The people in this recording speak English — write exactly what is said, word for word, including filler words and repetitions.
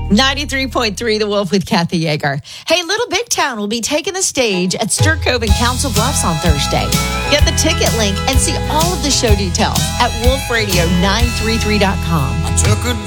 ninety-three point three The Wolf with Kathy Yeager. Hey, Little Big Town will be taking the stage at Stir Cove and Council Bluffs on Thursday. Get the ticket link and see all of the show details at wolf radio nine three three dot com. I took a